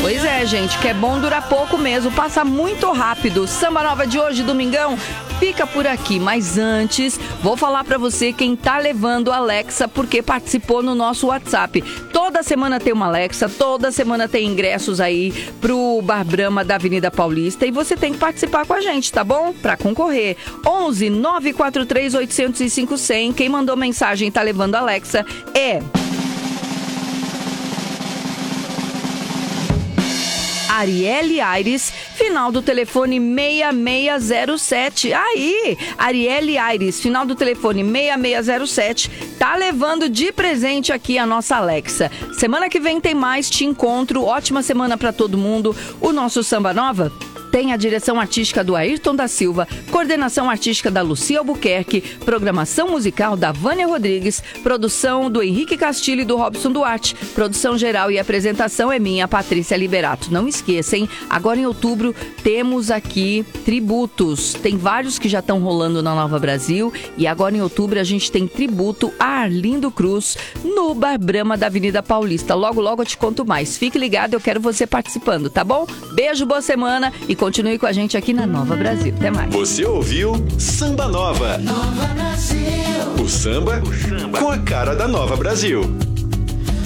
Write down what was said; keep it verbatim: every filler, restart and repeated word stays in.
Pois é, gente, que é bom durar pouco mesmo, passa muito rápido. Samba Nova de hoje, domingão, fica por aqui. Mas antes, vou falar pra você quem tá levando a Alexa, porque participou no nosso WhatsApp. Toda semana tem uma Alexa, toda semana tem ingressos aí pro Bar Brahma da Avenida Paulista. E você tem que participar com a gente, tá bom? Pra concorrer. onze nove quatro três oito zero cinco zero zero. Quem mandou mensagem e tá levando a Alexa é... Arielle Aires, final do telefone seis seis zero sete. Aí, Arielle Aires, final do telefone seis seis zero sete, tá levando de presente aqui a nossa Alexa. Semana que vem tem mais, te encontro. Ótima semana pra todo mundo. O nosso Samba Nova tem a direção artística do Ayrton da Silva, coordenação artística da Lucia Albuquerque, programação musical da Vânia Rodrigues, produção do Henrique Castilho e do Robson Duarte, produção geral e apresentação é minha, Patrícia Liberato. Não esqueça, hein? Agora em outubro temos aqui tributos. Tem vários que já estão rolando na Nova Brasil e agora em outubro a gente tem tributo a Arlindo Cruz no Bar Brahma da Avenida Paulista. Logo, logo eu te conto mais. Fique ligado, eu quero você participando, tá bom? Beijo, boa semana e continue com a gente aqui na Nova Brasil. Até mais. Você ouviu Samba Nova. Nova Brasil. O samba, o samba com a cara da Nova Brasil.